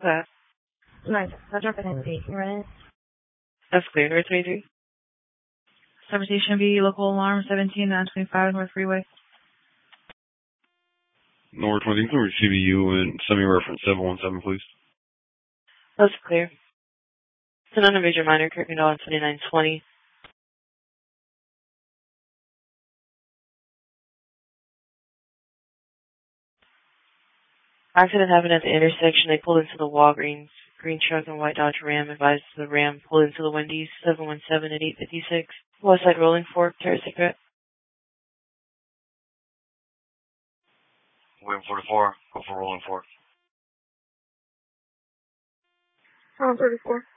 that? Nice. I'll drop it in 8. You ready? That's clear. Number 23. Station B, local alarm 17-925 North Freeway. North 20, clear CBU and semi-reference 717, please. That's clear. It's an uninvited minor, currently on 2920. Accident happened at the intersection. They pulled into the Walgreens. Green truck and white Dodge Ram. Advised the Ram pulled into the Wendy's 717 at 856. Westside Rolling Fork, Terrace Secret. William 44, go for Rolling Fork. 34.